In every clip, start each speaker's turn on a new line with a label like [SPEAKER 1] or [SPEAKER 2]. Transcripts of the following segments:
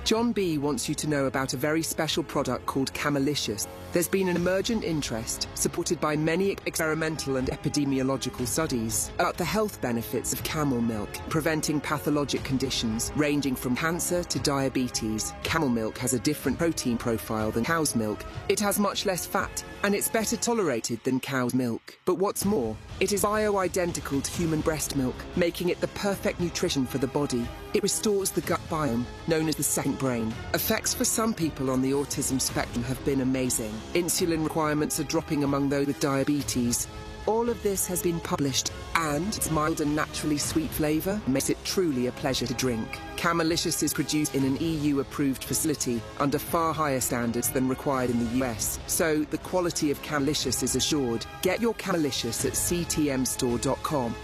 [SPEAKER 1] John B. wants you to know about a very special product called Camelicious. There's been an emergent interest, supported by many experimental and epidemiological studies, about the health benefits of camel milk, preventing pathologic conditions ranging from cancer to diabetes. Camel milk has a different protein profile than cow's milk. It has much less fat, and it's better tolerated than cow's milk. But what's more, it is bioidentical to human breast milk, making it the perfect nutrition for the body. It restores the gut biome, known as the second brain. Effects for some people on the autism spectrum have been amazing. Insulin requirements are dropping among those with diabetes. All of this has been published, and its mild and naturally sweet flavour makes it truly a pleasure to drink. Camelicious is produced in an EU-approved facility under far higher standards than required in the US, so the quality of Camelicious is assured. Get your Camelicious at ctmstore.com.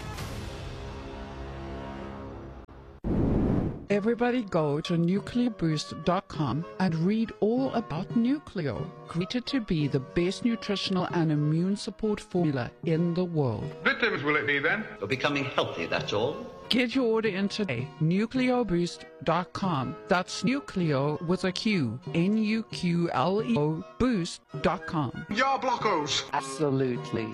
[SPEAKER 2] Everybody go to nucleoboost.com and read all about Nucleo, created to be the best nutritional and immune support formula in the world.
[SPEAKER 3] Victims will it be then?
[SPEAKER 4] You're becoming healthy, that's all.
[SPEAKER 2] Get your order in today. Nucleoboost.com. That's Nucleo with a Q. Nucleo boost.com.
[SPEAKER 3] Yar blockos!
[SPEAKER 2] Absolutely.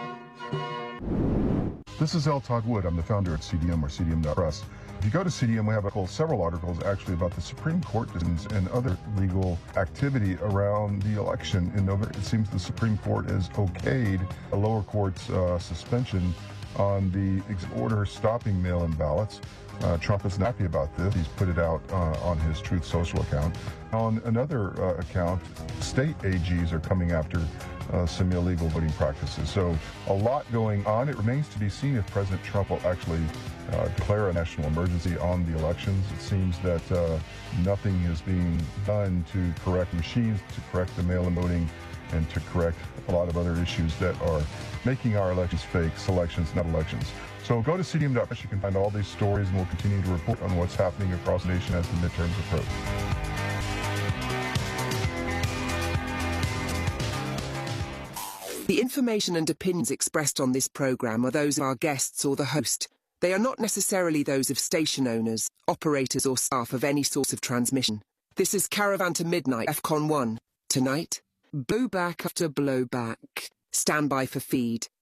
[SPEAKER 5] This is L. Todd Wood. I'm the founder at CDM, or CDM.press. If you go to CDM, we have several articles actually about the Supreme Court decisions and other legal activity around the election in November. It seems the Supreme Court has okayed a lower court's suspension on the order stopping mail-in ballots. Trump is not happy about this. He's put it out on his Truth Social account. On another account, state AGs are coming after some illegal voting practices. So a lot going on. It remains to be seen if President Trump will actually declare a national emergency on the elections. It seems that nothing is being done to correct machines, to correct the mail-in voting, and to correct a lot of other issues that are making our elections fake, selections, not elections. So go to cdm.press. You can find all these stories, and we'll continue to report on what's happening across the nation as the midterms approach.
[SPEAKER 1] The information and opinions expressed on this program are those of our guests or the host. They are not necessarily those of station owners, operators or staff of any source of transmission. This is Caravan to Midnight FCON 1. Tonight, blowback after blowback. Stand by for feed.